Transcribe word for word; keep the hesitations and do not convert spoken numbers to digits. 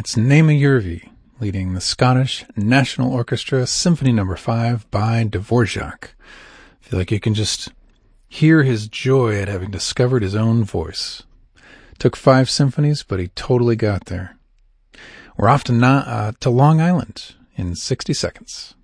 It's Naima Yervi leading the Scottish National Orchestra Symphony Number five by Dvorak. I feel like you can just hear his joy at having discovered his own voice. Took five symphonies, but he totally got there. We're off to, Na- uh, to Long Island in sixty seconds.